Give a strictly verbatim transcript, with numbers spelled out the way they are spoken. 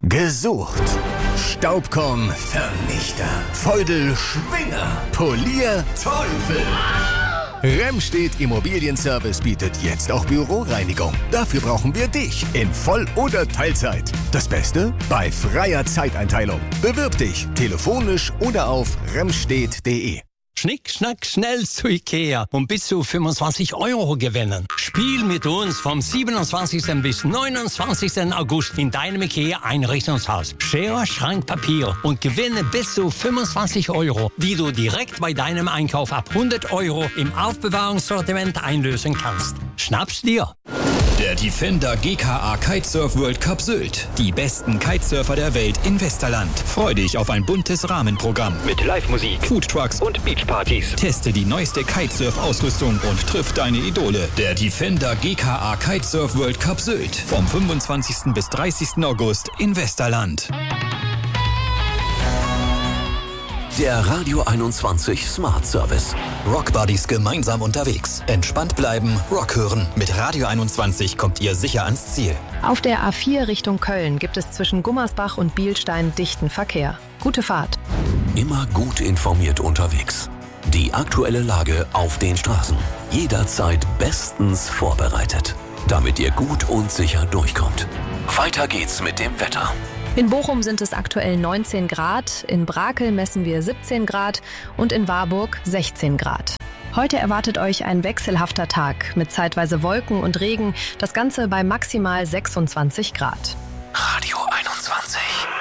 Gesucht. Staubkorn-Vernichter. Feudel-Schwinger. Polier-Teufel. Remstedt Immobilienservice bietet jetzt auch Büroreinigung. Dafür brauchen wir dich in Voll- oder Teilzeit. Das Beste? Bei freier Zeiteinteilung. Bewirb dich telefonisch oder auf remstedt punkt de. Schnick, schnack, schnell zu Ikea und bis zu fünfundzwanzig Euro gewinnen. Spiel mit uns vom siebenundzwanzigsten bis neunundzwanzigsten August in deinem Ikea-Einrichtungshaus. Schere, Schrank, Papier und gewinne bis zu fünfundzwanzig Euro, die du direkt bei deinem Einkauf ab hundert Euro im Aufbewahrungssortiment einlösen kannst. Schnapp's dir! Der Defender G K A Kitesurf World Cup Sylt. Die besten Kitesurfer der Welt in Westerland. Freu dich auf ein buntes Rahmenprogramm mit Live-Musik, Foodtrucks und Beachpartys. Teste die neueste Kitesurf-Ausrüstung und triff deine Idole. Der Defender G K A Kitesurf World Cup Sylt. Vom fünfundzwanzigsten bis dreißigsten August in Westerland. Der Radio einundzwanzig Smart Service. Rockbuddies gemeinsam unterwegs. Entspannt bleiben, Rock hören. Mit Radio einundzwanzig kommt ihr sicher ans Ziel. Auf der A vier Richtung Köln gibt es zwischen Gummersbach und Bielstein dichten Verkehr. Gute Fahrt. Immer gut informiert unterwegs. Die aktuelle Lage auf den Straßen. Jederzeit bestens vorbereitet. Damit ihr gut und sicher durchkommt. Weiter geht's mit dem Wetter. In Bochum sind es aktuell neunzehn Grad, in Brakel messen wir siebzehn Grad und in Warburg sechzehn Grad. Heute erwartet euch ein wechselhafter Tag mit zeitweise Wolken und Regen, das Ganze bei maximal sechsundzwanzig Grad. Radio einundzwanzig.